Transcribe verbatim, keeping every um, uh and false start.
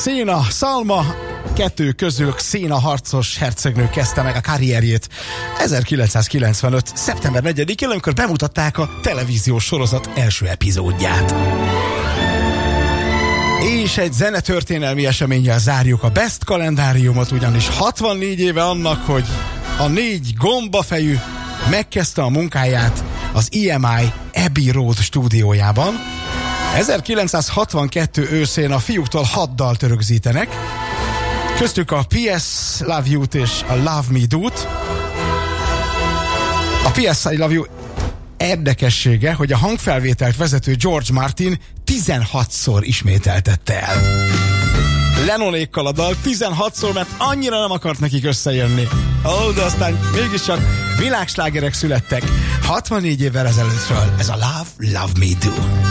Xena, Salma, kettő közül Xena harcos hercegnő kezdte meg a karrierjét ezerkilencszázkilencvenöt. szeptember negyedikén, amikor bemutatták a televíziós sorozat első epizódját. És egy zenetörténelmi eseménnyel zárjuk a Best kalendáriumot, ugyanis hatvannégy éve annak, hogy a négy gombafejű megkezdte a munkáját az i em i Abbey Road stúdiójában. ezerkilencszázhatvankettő őszén a fiúktól hat dalt rögzítenek, köztük a pé es Love You-t és a Love Me Do-t. A pé es I Love You érdekessége, hogy a hangfelvételt vezető George Martin tizenhatszor ismételtette el Lennonékkal a dal, tizenhatszor, mert annyira nem akart nekik összejönni. Ó, oh, de aztán mégiscsak világslágerek születtek hatvannégy évvel ezelőttről. Ez a Love, Love Me Do.